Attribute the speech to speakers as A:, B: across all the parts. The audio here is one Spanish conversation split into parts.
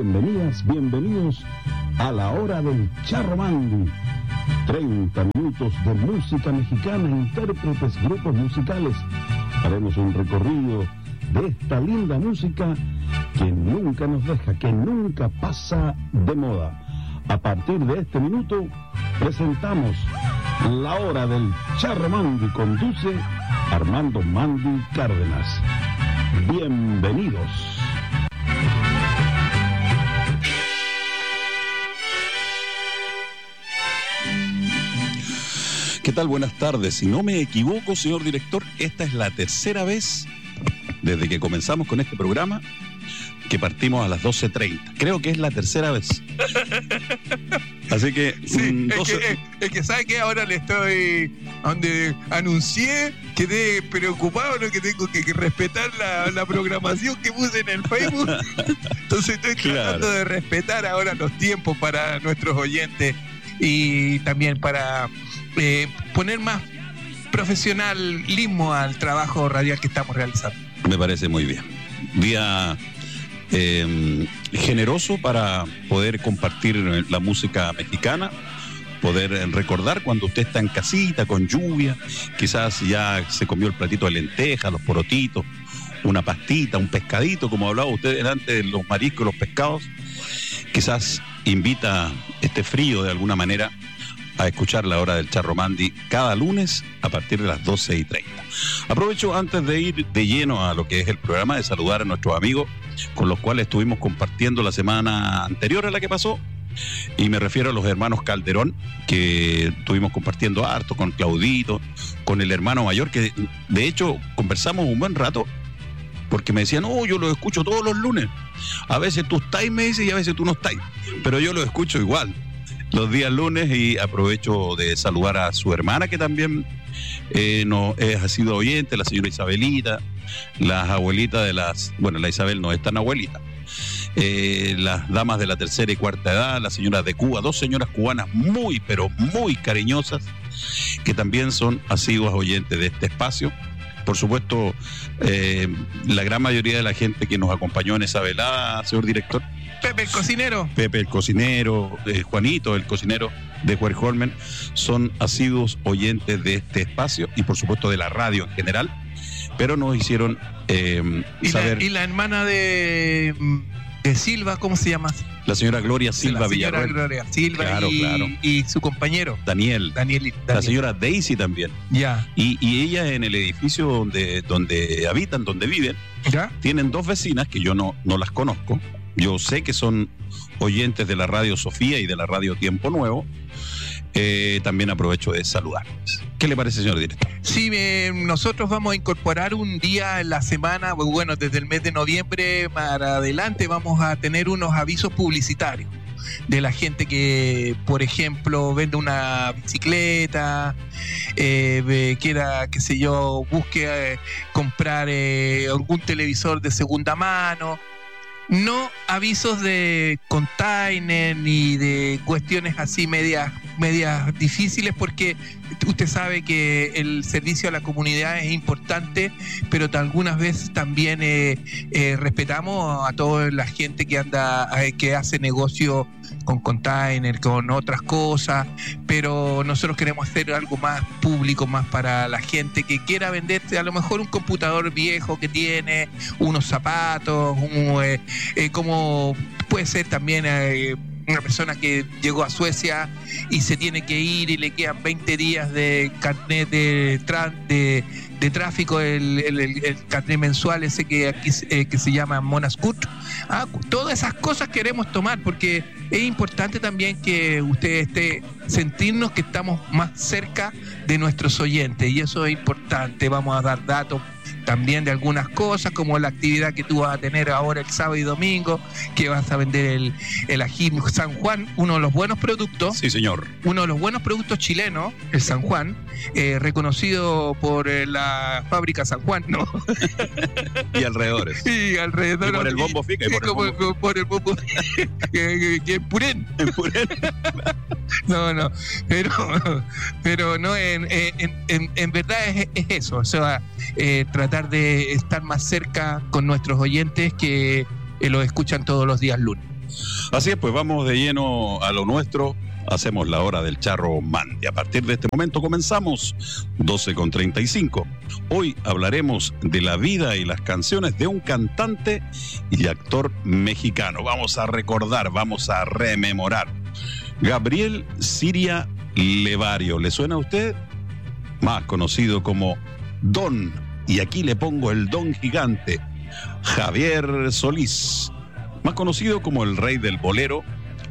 A: bienvenidas, bienvenidos a la hora del Charro Mandi. 30 minutos de música mexicana, intérpretes, grupos musicales. Haremos un recorrido de esta linda música que nunca nos deja, que nunca pasa de moda. A partir de este minuto presentamos la hora del Charro Mandi. Conduce Armando Mandi Cárdenas. Bienvenidos.
B: ¿Qué tal? Buenas tardes. Si no me equivoco, señor director, esta es la tercera vez desde que comenzamos con este programa que partimos a las 12:30. Creo que es la tercera vez. Así que...
C: Sí, es que ¿sabe qué? Ahora le estoy... Donde anuncié, quedé preocupado, ¿no? Que tengo que respetar la programación que puse en el Facebook. Entonces estoy tratando de respetar ahora los tiempos para nuestros oyentes y también para poner más profesionalismo al trabajo radial que estamos realizando.
B: Me parece muy bien. Día generoso para poder compartir la música mexicana, poder recordar cuando usted está en casita con lluvia, quizás ya se comió el platito de lentejas, los porotitos, una pastita, un pescadito, como hablaba usted antes de los mariscos, los pescados. Quizás invita este frío de alguna manera a escuchar la hora del Charro Mandi cada lunes a partir de las 12:30. Aprovecho antes de ir de lleno a lo que es el programa de saludar a nuestros amigos con los cuales estuvimos compartiendo la semana anterior a la que pasó, y me refiero a los hermanos Calderón, que estuvimos compartiendo harto con Claudito, con el hermano mayor, que de hecho conversamos un buen rato porque me decían, yo lo escucho todos los lunes, a veces tú estás, me dice, y a veces tú no estás, pero yo lo escucho igual los días lunes. Y aprovecho de saludar a su hermana, que también ha sido oyente, la señora Isabelita, las abuelitas de la Isabel no es tan abuelita, las damas de la tercera y cuarta edad, las señoras de Cuba, 2 señoras cubanas muy, pero muy cariñosas, que también son asiduas oyentes de este espacio. Por supuesto, la gran mayoría de la gente que nos acompañó en esa velada, señor director.
C: Pepe el cocinero,
B: Juanito, el cocinero de Huerholmen, son asiduos oyentes de este espacio y por supuesto de la radio en general, pero nos hicieron saber...
C: Y la hermana de Silva, ¿cómo se llama?
B: La señora Gloria Silva Villarroel.
C: Gloria Silva, claro. Y su compañero. Daniel.
B: La señora Daisy también.
C: Ya.
B: Y ella en el edificio donde habitan, donde viven,
C: ¿ya?
B: Tienen 2 vecinas que yo no las conozco. Yo sé que son oyentes de la radio Sofía y de la radio Tiempo Nuevo. También aprovecho de saludarles. ¿Qué le parece, señor director?
C: Sí, nosotros vamos a incorporar un día en la semana, bueno, desde el mes de noviembre para adelante vamos a tener unos avisos publicitarios de la gente que, por ejemplo, vende una bicicleta, quiera, qué sé yo, busque comprar algún televisor de segunda mano. No avisos de container ni de cuestiones así medias difíciles, porque usted sabe que el servicio a la comunidad es importante, pero algunas veces también respetamos a toda la gente que hace negocio con container, con otras cosas, pero nosotros queremos hacer algo más público, más para la gente que quiera venderse a lo mejor un computador viejo que tiene, unos zapatos, como puede ser también una persona que llegó a Suecia y se tiene que ir y le quedan 20 días de carnet de tráfico, el carnet mensual ese que aquí que se llama Monascut. Todas esas cosas queremos tomar, porque es importante también que usted sentirnos que estamos más cerca de nuestros oyentes, y eso es importante. Vamos a dar datos también de algunas cosas, como la actividad que tú vas a tener ahora el sábado y domingo, que vas a vender el ají San Juan, uno de los buenos productos.
B: Sí, señor.
C: Uno de los buenos productos chilenos, el San Juan, reconocido por la fábrica San Juan, ¿no?
B: Y alrededores.
C: Y alrededor.
B: Y por el bombo fica.
C: Por el bombo que en Purén.
B: En Purén.
C: No, pero no, en verdad es eso, o sea, tratar de estar más cerca con nuestros oyentes que los escuchan todos los días lunes.
B: Así es, pues vamos de lleno a lo nuestro. Hacemos la hora del Charro Mandi. A partir de este momento comenzamos 12:35. Hoy hablaremos de la vida y las canciones de un cantante y actor mexicano. Vamos a recordar, vamos a rememorar. Gabriel Siria Levario. ¿Le suena a usted? Más conocido como Don, y aquí le pongo el Don gigante. Javier Solís, más conocido como el rey del bolero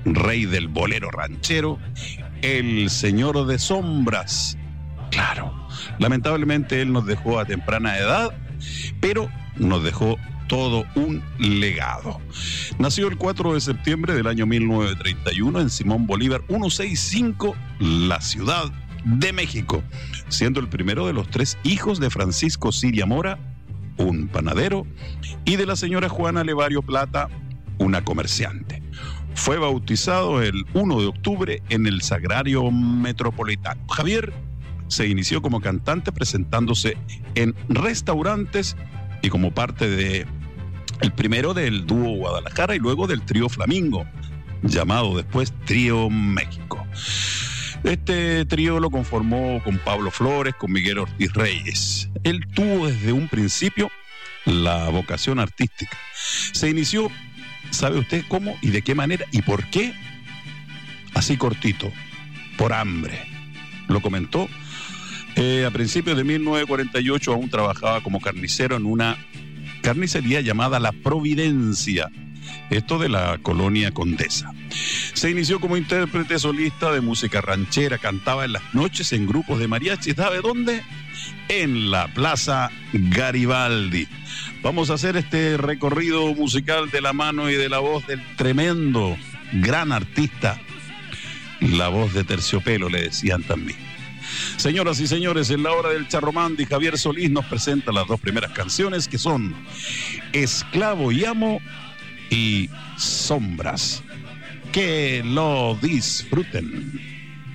B: ranchero, el señor de sombras. Claro, lamentablemente él nos dejó a temprana edad, pero nos dejó todo un legado. Nació el 4 de septiembre del año 1931 en Simón Bolívar 165, la Ciudad de México, siendo el primero de los 3 hijos de Francisco Siria Mora, un panadero, y de la señora Juana Levario Plata, una comerciante. Fue bautizado el 1 de octubre en el Sagrario Metropolitano. Javier se inició como cantante presentándose en restaurantes y como parte de el primero del dúo Guadalajara y luego del trío Flamingo, llamado después Trío México. Este trío lo conformó con Pablo Flores, con Miguel Ortiz Reyes. Él tuvo desde un principio la vocación artística. Se inició, ¿sabe usted cómo y de qué manera y por qué? Así cortito, por hambre. Lo comentó. A principios de 1948 aún trabajaba como carnicero en una carnicería llamada La Providencia, esto de la colonia Condesa. Se inició como intérprete solista de música ranchera, cantaba en las noches en grupos de mariachi. ¿Sabe dónde? En la Plaza Garibaldi. Vamos a hacer este recorrido musical de la mano y de la voz del tremendo, gran artista, la voz de Terciopelo, le decían también. Señoras y señores, en la hora del Charro Mandi, Javier Solís nos presenta las 2 primeras canciones, que son Esclavo y Amo y Sombras. Que lo disfruten.